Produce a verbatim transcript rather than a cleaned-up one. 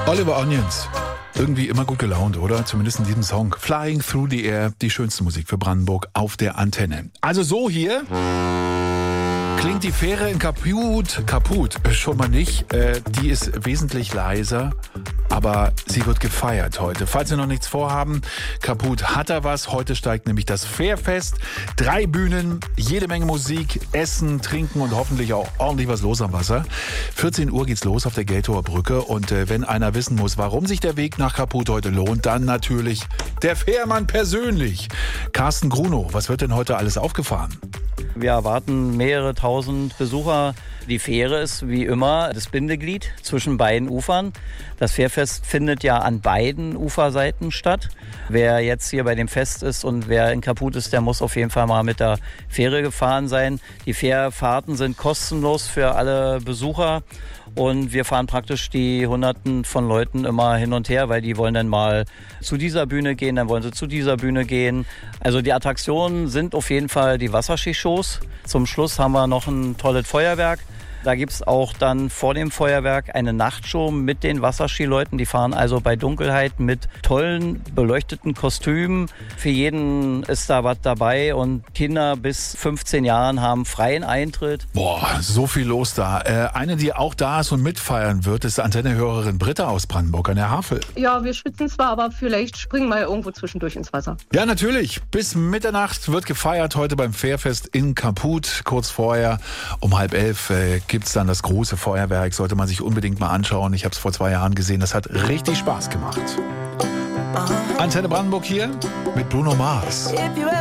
Oliver Onions. Irgendwie immer gut gelaunt, oder? Zumindest in diesem Song. Flying Through the Air, die schönste Musik für Brandenburg auf der Antenne. Also so hier klingt die Fähre in Kaput. Kaput, schon mal nicht. Äh, die ist wesentlich leiser, aber sie wird gefeiert heute. Falls Sie noch nichts vorhaben, Kaput hat da was. Heute steigt nämlich das Fährfest. Drei Bühnen, jede Menge Musik, Essen, Trinken und hoffentlich auch ordentlich was los am Wasser. vierzehn Uhr geht's los auf der Geltower Brücke. Und äh, wenn einer wissen muss, warum sich der Weg nach Kaput heute lohnt, dann natürlich der Fährmann persönlich. Carsten Grunow, was wird denn heute alles aufgefahren? Wir erwarten mehrere tausend Besucher. Die Fähre ist wie immer das Bindeglied zwischen beiden Ufern. Das Fährfest findet ja an beiden Uferseiten statt. Wer jetzt hier bei dem Fest ist und wer in Kaput ist, der muss auf jeden Fall mal mit der Fähre gefahren sein. Die Fährfahrten sind kostenlos für alle Besucher. Und wir fahren praktisch die Hunderten von Leuten immer hin und her, weil die wollen dann mal zu dieser Bühne gehen, dann wollen sie zu dieser Bühne gehen. Also die Attraktionen sind auf jeden Fall die Wasserskishows. Zum Schluss haben wir noch ein tolles Feuerwerk. Da gibt es auch dann vor dem Feuerwerk eine Nachtshow mit den Wasserskileuten. Die fahren also bei Dunkelheit mit tollen beleuchteten Kostümen. Für jeden ist da was dabei und Kinder bis fünfzehn Jahren haben freien Eintritt. Boah, so viel los da. Äh, eine, die auch da ist und mitfeiern wird, ist Antennehörerin Britta aus Brandenburg an der Havel. Ja, wir schwitzen zwar, aber vielleicht springen wir irgendwo zwischendurch ins Wasser. Ja, natürlich. Bis Mitternacht wird gefeiert heute beim Fährfest in Kaput. Kurz vorher um halb elf äh, gibt es dann das große Feuerwerk. Sollte man sich unbedingt mal anschauen. Ich habe es vor zwei Jahren gesehen. Das hat richtig Spaß gemacht. Antenne Brandenburg hier mit Bruno Mars.